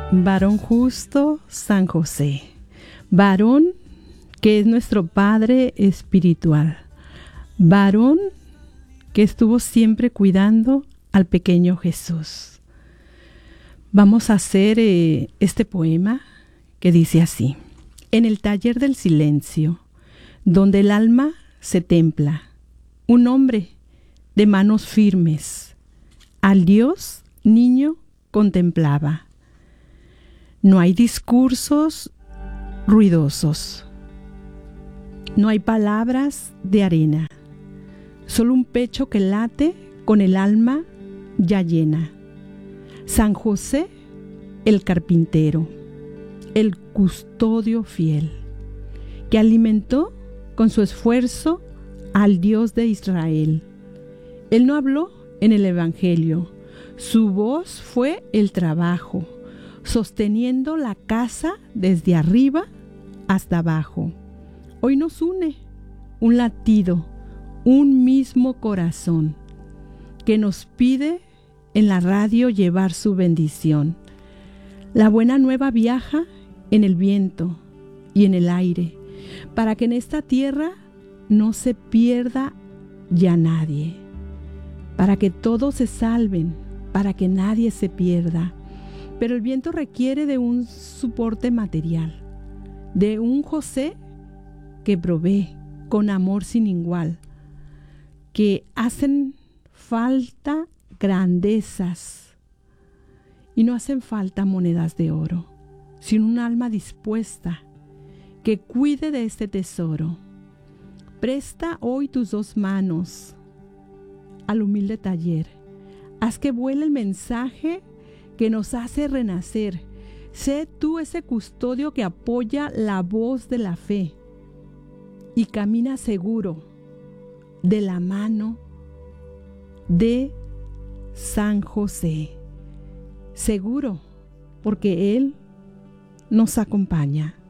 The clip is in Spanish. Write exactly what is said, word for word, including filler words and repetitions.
Varón justo, San José. Varón que es nuestro Padre espiritual. Varón que estuvo siempre cuidando al pequeño Jesús. Vamos a hacer eh, este poema que dice así. En el taller del silencio, donde el alma se templa, un hombre de manos firmes, al Dios niño contemplaba. No hay discursos ruidosos, no hay palabras de arena, solo un pecho que late con el alma ya llena. San José, el carpintero, el custodio fiel, que alimentó con su esfuerzo al Dios de Israel. Él no habló en el Evangelio, su voz fue el trabajo, sosteniendo la casa desde arriba hasta abajo. Hoy nos une un latido, un mismo corazón, que nos pide en la radio llevar su bendición. La buena nueva viaja en el viento y en el aire, para que en esta tierra no se pierda ya nadie, para que todos se salven, para que nadie se pierda. Pero el viento requiere de un soporte material, de un José que provee con amor sin igual, que hacen falta grandezas y no hacen falta monedas de oro, sino un alma dispuesta que cuide de este tesoro. Presta hoy tus dos manos al humilde taller, haz que vuele el mensaje que nos hace renacer. Sé tú ese custodio que apoya la voz de la fe y camina seguro de la mano de San José. Seguro porque Él nos acompaña.